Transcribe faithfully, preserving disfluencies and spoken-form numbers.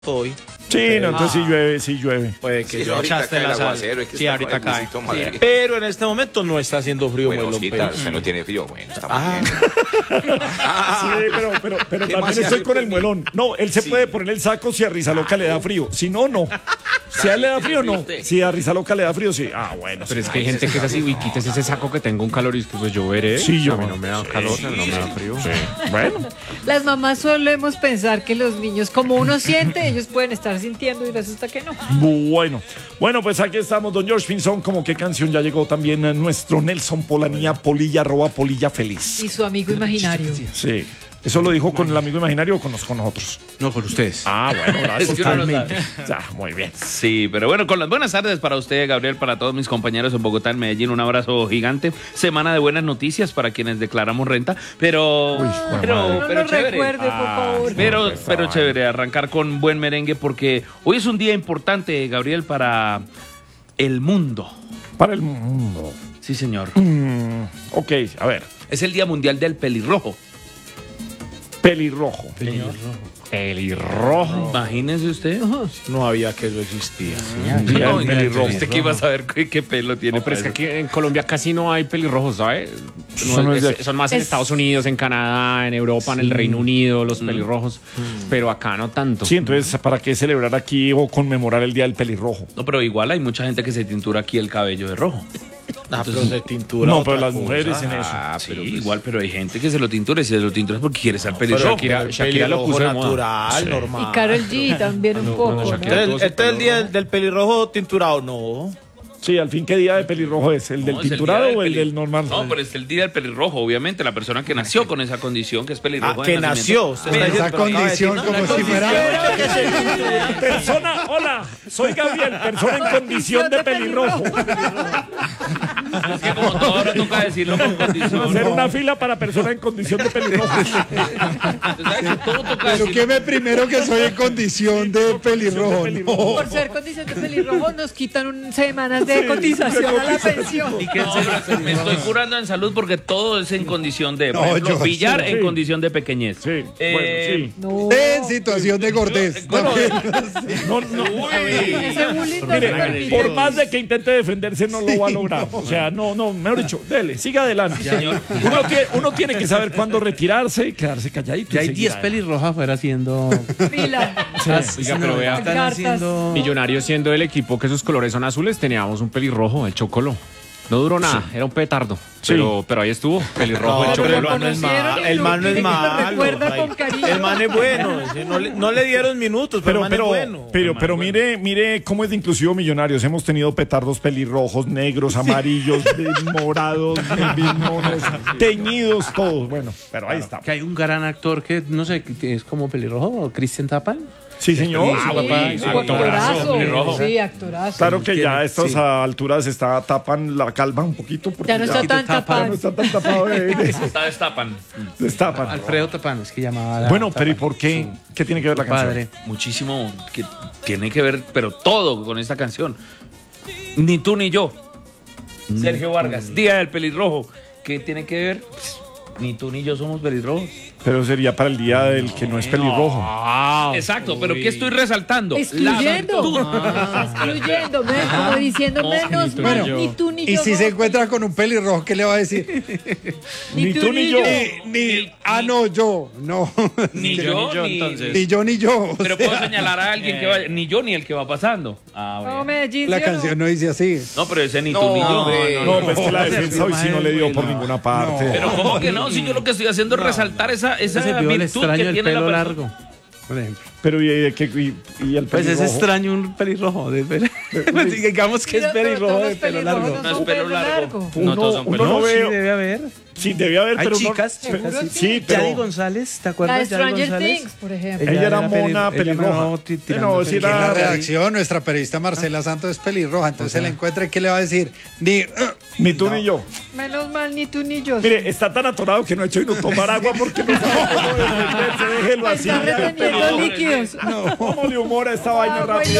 hoy. Sí, no, entonces sí llueve, sí llueve. Puede que Sí, yo ahorita echaste cae la el sal. aguacero, es que Sí, está ahorita con el cae. busito Madrid. Pero en este momento no está haciendo frío, Bueno, Melón, Osita, pero- usted no tiene frío. Bueno, está muy Ah. bien. Sí, pero, pero, pero ¿Qué también más se estoy hace con el por mí? muelón. No, él se Sí. puede poner el saco si a Risa Loca le da frío. Si no, no. Si a él le da frío, no. Si a Risa Loca le da frío, sí. Ah, bueno. Pero sí. es que hay gente que es así, uy, quítese ese saco que tengo un calor y pues yo veré. Sí, yo- A mí no me da calor, Sí, no me da frío. Bueno, Las mamás solemos pensar que los niños, como uno siente, ellos pueden estar sintiendo y resulta que no. bueno. Bueno, pues aquí estamos, don George Pinzón. Como qué canción ya llegó también a nuestro Nelson Polanía, Polilla, arroba Polilla Feliz. Y su amigo imaginario. Sí. ¿Eso lo dijo con el amigo imaginario o con, los- con nosotros? No, con ustedes. Ah, bueno, gracias. Es que uno no totalmente. Ya, muy bien. Sí, pero bueno, con las buenas tardes para usted, Gabriel, para todos mis compañeros en Bogotá, en Medellín, un abrazo gigante. Semana de buenas noticias para quienes declaramos renta, pero Uy, pero, madre. No pero lo chévere. recuerde, por favor. Pero, No, pero esa chévere, arrancar con buen merengue porque hoy es un día importante, Gabriel, para el mundo. Para el mundo. Sí, señor. Mm, ok, a ver. Es el Día Mundial del Pelirrojo. Pelirrojo. Pelirrojo. Imagínese usted. No había que eso existía. Día No, del pelirrojo. ¿Usted qué iba a saber qué, qué pelo tiene? No, pero es que para aquí en Colombia casi no hay pelirrojos, ¿sabes? Eso no es de es- aquí. son más en Es- Estados Unidos, en Canadá, en Europa, en el Reino Unido, los pelirrojos. Pero acá no tanto. Sí, entonces, ¿para qué celebrar aquí o conmemorar el Día del Pelirrojo? eso? No, pero igual hay mucha gente que se tintura aquí el cabello de rojo. Ah, pero de tintura. No, otra pero las cosa. mujeres en eso. Ah, pero sí, pues- igual, pero hay gente que se lo tintura y se lo tintura es porque quiere ser Pero pelirrojo. Shakira- el Shakira lo pelirrojo puso de moda. natural, Sí. normal. Y Karol G también un poco, no, ¿no? Shakira. Entonces, este es el día del, del pelirrojo tinturado, no. Sí, al fin, ¿qué día de pelirrojo es? ¿El No, del es el tinturado día o el peli- del normal? No, pero es el día del pelirrojo, obviamente, la persona que nació con esa condición, que es pelirrojo. Ah, de que nacimiento. nació. Usted está diciendo, Esa pero acaba de decir, condición no, como una si fuera... condición. Persona, hola, soy Gabriel, persona en condición de pelirrojo. Es que como todo ahora toca decirlo con condición. Hacer una fila para persona en condición de pelirrojo. Entonces, ¿sabes que todo toca Pero decirlo? que me primero que soy en condición de pelirrojo. No. Por ser condición de pelirrojo nos quitan un, semanas de cotización a la pensión. Y que en serio, me estoy curando en salud porque todo es en condición de, por No, ejemplo, yo- billar sí. en condición de pequeñez. Sí, Eh, bueno, No. En situación de gordez. Bueno, sí. No, no. Ese bullying no se Mire, permite. por más de que intente defenderse, no lo va a lograr. O sea, no, no, mejor dicho, dele, siga adelante. Uno tiene, uno tiene que saber cuándo retirarse y quedarse calladito. Ya y hay seguir diez adelante. pelirrojas afuera haciendo. Fila. Oiga, pero vea, Están Cartas. haciendo. Millonarios siendo el equipo que sus colores son azules, teníamos un pelirrojo, el Chocolo. No duró nada, era un petardo. Sí. Pero, pero ahí estuvo, pelirrojo, No, el pero Chocolo. el man no es conocieron malo. y El lo- man no es y lo malo. recuerda Ay, con cariño. El man es bueno. sí, No le, no le dieron minutos, pero, Pero, el man pero, es bueno. pero, pero mire, mire cómo es de inclusivo Millonarios. Hemos tenido petardos pelirrojos, negros, amarillos, de- morados, de- monos, teñidos, todos. Bueno, pero ahí está. Que hay un gran actor que, no sé, que es como pelirrojo, Cristian Tapan. Sí, señor. Ah, papá, Sí, sí, actorazo. pelirrojo. Sí, actorazo. Claro que ya a estas Sí. alturas está tapan la calva un poquito porque Ya no está tan ya no tapado. está tan tapado de, de- Está destapan. destapan. Alfredo Tapan, es que llamaba. la- Bueno, pero ¿y Tapan. por qué? ¿Qué tiene que ver la canción? Padre. Muchísimo que tiene que ver, pero todo con esta canción. Ni tú ni yo. Sergio Vargas, Día del Pelirrojo. ¿Qué tiene que ver? Pues, ni tú ni yo somos pelirrojos. Pero sería para el día del que no es pelirrojo. Exacto, pero ¿qué estoy resaltando? Excluyendo. virtud. Excluyendo, ¿ves? Como diciendo No, menos ni tú mal, ni yo. ni tú ni Y yo. si se encuentra con un pelirrojo, ¿qué le va a decir? Ni tú ni yo. Ni, ni- ah, no, yo. No. Ni yo, yo, ni yo, ni... entonces. Ni yo ni yo. o Pero sea, puedo señalar a alguien que vaya... Ni yo ni el que va pasando. Ah, No, bueno. Medellín, la ¿sí o no? canción no dice así. No, pero ese ni tú No, ni yo. hombre. No, pues que la defensa hoy sí no le dio por No. ninguna parte. Pero ¿cómo que no? Si yo lo que estoy haciendo es resaltar esa, esa Ese vio el virtud extraño que del tiene la pelo persona. largo. Por ejemplo. Pero ¿y, de qué- y- y el Pues es pelirrojo? extraño un pelirrojo. De pelo- Digamos que es Mira, pero pelirrojo todos de los pelo pelirrojos largo. no No son es pelo pelo largo. largo. Uno, No todos son uno pelirrojos. no Sí, veo. debe haber. Sí, debe haber, Hay pero no- chicas, pero- chicas, sí. sí, pero Yadi González, ¿te La acuerdas de de Yadi Stranger González? Things, por ejemplo. ella era pelir- mona ella pelirroja. no, ti- Sí, tirando no, sí pelirroja. En la era- redacción, nuestra periodista Marcela Santos es pelirroja, entonces se la encuentra y ¿qué le va a decir? Ni, Ni tú ni yo. Menos mal, ni tú ni yo. Mire, está tan atorado que no ha hecho ni tomar agua porque no sabe cómo defenderse. Déjelo así. Está ya, reteniendo pero- líquidos. ¿Cómo le humora esta vaina Agua y rápida?